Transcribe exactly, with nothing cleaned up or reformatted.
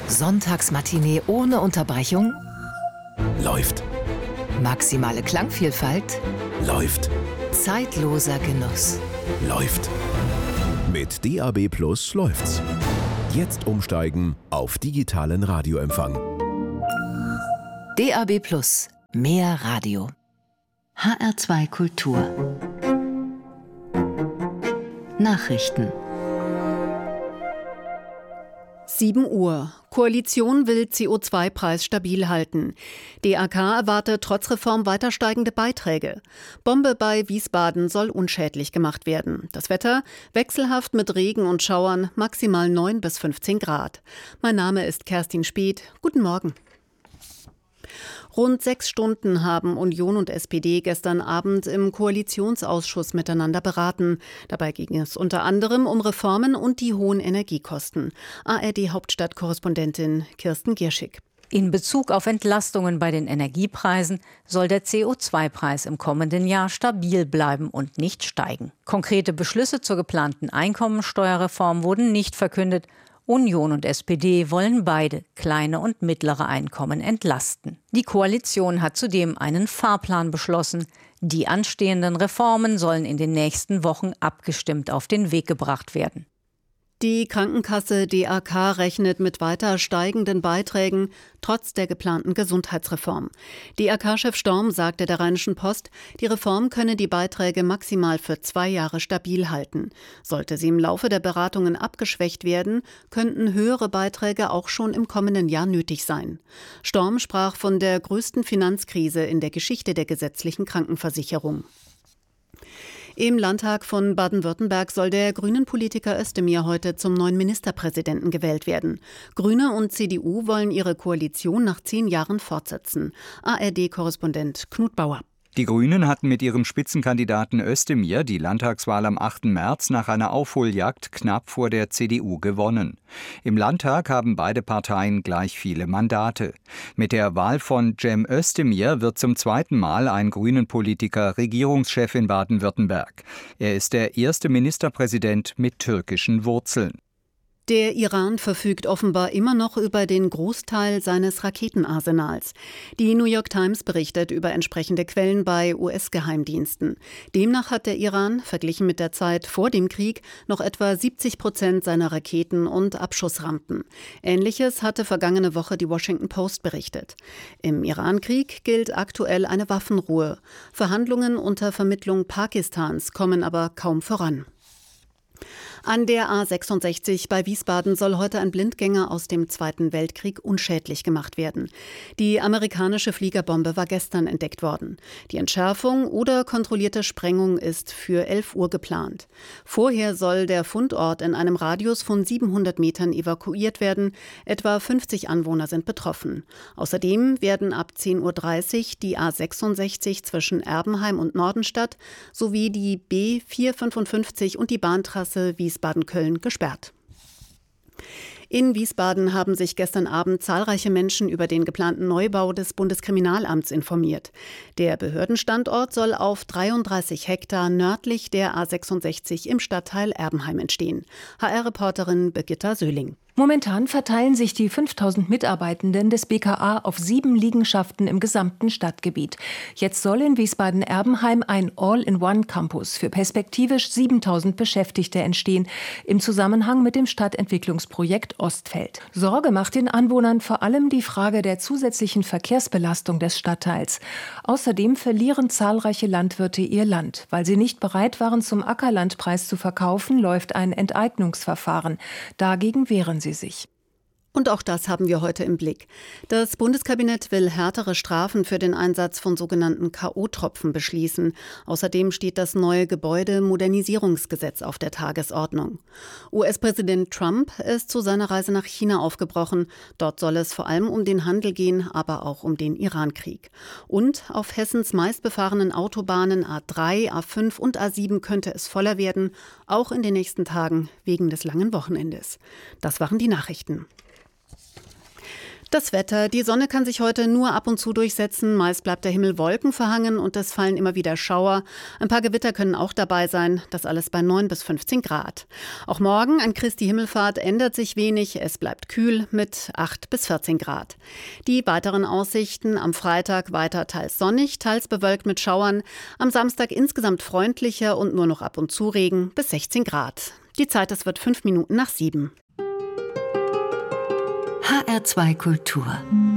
Sonntagsmatinee ohne Unterbrechung? Läuft. Maximale Klangvielfalt? Läuft. Zeitloser Genuss? Läuft. Mit D A B Plus läuft's. Jetzt umsteigen auf digitalen Radioempfang. D A B Plus. Mehr Radio. H R zwei Kultur. Nachrichten. sieben Uhr. Koalition will C O zwei Preis stabil halten. D A K erwartet trotz Reform weiter steigende Beiträge. Bombe bei Wiesbaden soll unschädlich gemacht werden. Das Wetter wechselhaft mit Regen und Schauern, maximal neun bis fünfzehn Grad. Mein Name ist Kerstin Speth. Guten Morgen. Rund sechs Stunden haben Union und S P D gestern Abend im Koalitionsausschuss miteinander beraten. Dabei ging es unter anderem um Reformen und die hohen Energiekosten. A R D-Hauptstadtkorrespondentin Kirsten Gierschig. In Bezug auf Entlastungen bei den Energiepreisen soll der C O zwei Preis im kommenden Jahr stabil bleiben und nicht steigen. Konkrete Beschlüsse zur geplanten Einkommensteuerreform wurden nicht verkündet. Union und S P D wollen beide kleine und mittlere Einkommen entlasten. Die Koalition hat zudem einen Fahrplan beschlossen. Die anstehenden Reformen sollen in den nächsten Wochen abgestimmt auf den Weg gebracht werden. Die Krankenkasse D A K rechnet mit weiter steigenden Beiträgen, trotz der geplanten Gesundheitsreform. D A K-Chef Storm sagte der Rheinischen Post, die Reform könne die Beiträge maximal für zwei Jahre stabil halten. Sollte sie im Laufe der Beratungen abgeschwächt werden, könnten höhere Beiträge auch schon im kommenden Jahr nötig sein. Storm sprach von der größten Finanzkrise in der Geschichte der gesetzlichen Krankenversicherung. Im Landtag von Baden-Württemberg soll der Grünen-Politiker Özdemir heute zum neuen Ministerpräsidenten gewählt werden. Grüne und C D U wollen ihre Koalition nach zehn Jahren fortsetzen. A R D-Korrespondent Knut Bauer. Die Grünen hatten mit ihrem Spitzenkandidaten Özdemir die Landtagswahl am achten März nach einer Aufholjagd knapp vor der C D U gewonnen. Im Landtag haben beide Parteien gleich viele Mandate. Mit der Wahl von Cem Özdemir wird zum zweiten Mal ein Grünen-Politiker Regierungschef in Baden-Württemberg. Er ist der erste Ministerpräsident mit türkischen Wurzeln. Der Iran verfügt offenbar immer noch über den Großteil seines Raketenarsenals. Die New York Times berichtet über entsprechende Quellen bei U S-Geheimdiensten. Demnach hat der Iran, verglichen mit der Zeit vor dem Krieg, noch etwa siebzig Prozent seiner Raketen und Abschussrampen. Ähnliches hatte vergangene Woche die Washington Post berichtet. Im Iran-Krieg gilt aktuell eine Waffenruhe. Verhandlungen unter Vermittlung Pakistans kommen aber kaum voran. An der A sechsundsechzig bei Wiesbaden soll heute ein Blindgänger aus dem Zweiten Weltkrieg unschädlich gemacht werden. Die amerikanische Fliegerbombe war gestern entdeckt worden. Die Entschärfung oder kontrollierte Sprengung ist für elf Uhr geplant. Vorher soll der Fundort in einem Radius von siebenhundert Metern evakuiert werden. Etwa fünfzig Anwohner sind betroffen. Außerdem werden ab zehn Uhr dreißig die A sechsundsechzig zwischen Erbenheim und Nordenstadt sowie die B vierhundertfünfundfünfzig und die Bahntrasse Wiesbaden-Köln gesperrt. In Wiesbaden haben sich gestern Abend zahlreiche Menschen über den geplanten Neubau des Bundeskriminalamts informiert. Der Behördenstandort soll auf dreiunddreißig Hektar nördlich der A sechsundsechzig im Stadtteil Erbenheim entstehen. H R-Reporterin Birgitta Söhling. Momentan verteilen sich die fünftausend Mitarbeitenden des B K A auf sieben Liegenschaften im gesamten Stadtgebiet. Jetzt soll in Wiesbaden-Erbenheim ein All-in-One-Campus für perspektivisch siebentausend Beschäftigte entstehen, im Zusammenhang mit dem Stadtentwicklungsprojekt Ostfeld. Sorge macht den Anwohnern vor allem die Frage der zusätzlichen Verkehrsbelastung des Stadtteils. Außerdem verlieren zahlreiche Landwirte ihr Land. Weil sie nicht bereit waren, zum Ackerlandpreis zu verkaufen, läuft ein Enteignungsverfahren. Dagegen wehren sie sich. Und auch das haben wir heute im Blick. Das Bundeskabinett will härtere Strafen für den Einsatz von sogenannten K O-Tropfen beschließen. Außerdem steht das neue Gebäudemodernisierungsgesetz auf der Tagesordnung. U S-Präsident Trump ist zu seiner Reise nach China aufgebrochen. Dort soll es vor allem um den Handel gehen, aber auch um den Irankrieg. Und auf Hessens meistbefahrenen Autobahnen A drei, A fünf und A sieben könnte es voller werden, auch in den nächsten Tagen wegen des langen Wochenendes. Das waren die Nachrichten. Das Wetter. Die Sonne kann sich heute nur ab und zu durchsetzen. Meist bleibt der Himmel wolkenverhangen und es fallen immer wieder Schauer. Ein paar Gewitter können auch dabei sein. Das alles bei neun bis fünfzehn Grad. Auch morgen an Christi Himmelfahrt ändert sich wenig. Es bleibt kühl mit acht bis vierzehn Grad. Die weiteren Aussichten: am Freitag weiter teils sonnig, teils bewölkt mit Schauern. Am Samstag insgesamt freundlicher und nur noch ab und zu Regen bis sechzehn Grad. Die Zeit, es wird fünf Minuten nach sieben. H R zwei Kultur.